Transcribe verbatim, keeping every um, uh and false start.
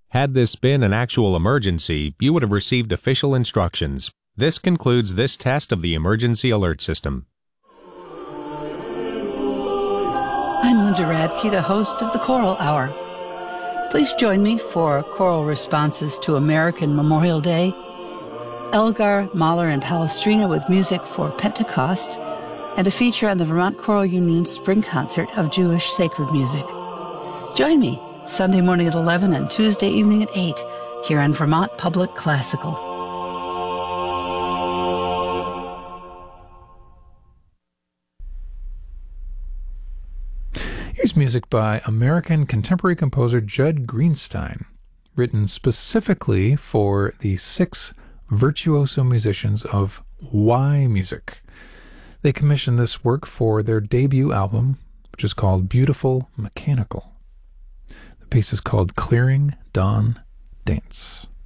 Had this been an actual emergency, you would have received official instructions. This concludes this test of the emergency alert system. I'm Linda Radke, the host of the Choral Hour. Please join me for choral responses to American Memorial Day, Elgar, Mahler, and Palestrina with music for Pentecost, and a feature on the Vermont Choral Union's Spring Concert of Jewish Sacred Music. Join me Sunday morning at eleven and Tuesday evening at eight here on Vermont Public Classical. Here's music by American contemporary composer Judd Greenstein, written specifically for the six virtuoso musicians of Y Music. They commissioned this work for their debut album, which is called Beautiful Mechanical. The piece is called Clearing Dawn Dance.